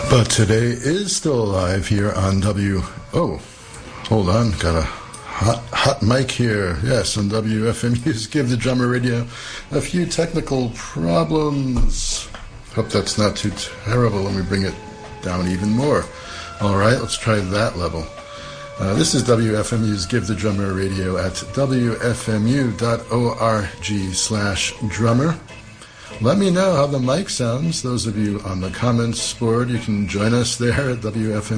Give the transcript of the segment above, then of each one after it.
But today is still alive here on Oh, hold on, got a hot mic here. Yes, on WFMU's Give the Drummer Radio. A few technical problems. Hope that's not too terrible. Let me bring it down even more. All right, let's try that level. This is WFMU's Give the Drummer Radio at wfmu.org/drummer. Let me know how the mic sounds. Those of you on the comments board, you can join us there at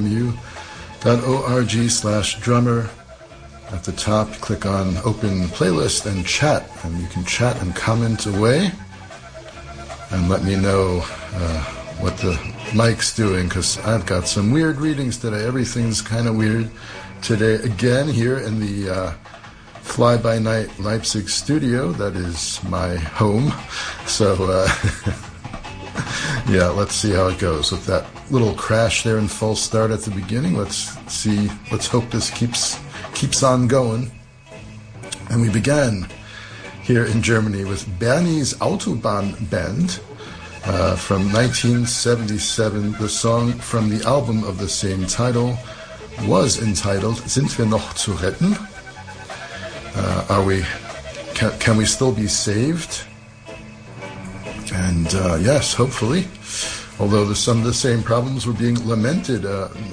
wfmu.org/drummer. At the top, click on Open Playlist and Chat, and you can chat and comment away. And let me know what the mic's doing, because I've got some weird readings today. Everything's kind of weird today. Again, here in the Fly-by-Night Leipzig studio, that is my home. So, yeah, let's see how it goes with that little crash there and false start at the beginning. Let's hope this keeps on going. And we began here in Germany with Bernie's Autobahn Band from 1977. The song from the album of the same title was entitled Sind wir noch zu retten? Can we still be saved? And yes, hopefully. Although some of the same problems were being lamented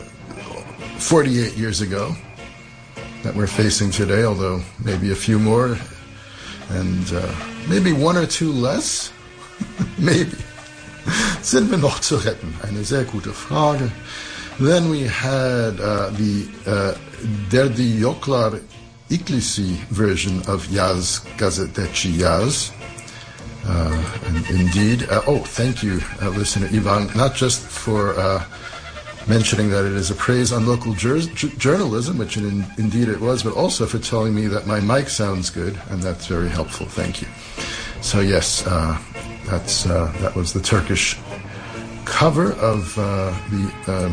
48 years ago that we're facing today, although maybe a few more and maybe one or two less. Maybe. Sind wir noch zu retten? Eine sehr gute Frage. Then we had the Derdi Yoklar Iglesi version of Yaz Gazeteci Yaz. And indeed, thank you, listener Ivan, not just for mentioning that it is a praise on local journalism, which indeed it was, but also for telling me that my mic sounds good, and that's very helpful. Thank you. So yes, that was the Turkish cover of the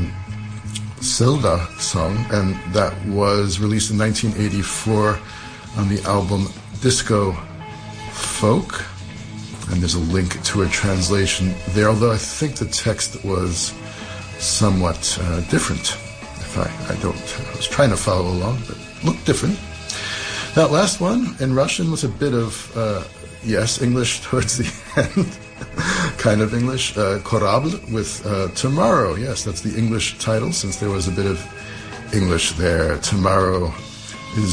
Silda song, and that was released in 1984 on the album Disco Folk. And there's a link to a translation there, although I think the text was somewhat different. I was trying to follow along, but looked different. That last one in Russian was a bit of, yes, English towards the end. Kind of English. Korablь with Tomorrow. Yes, that's the English title, since there was a bit of English there. Tomorrow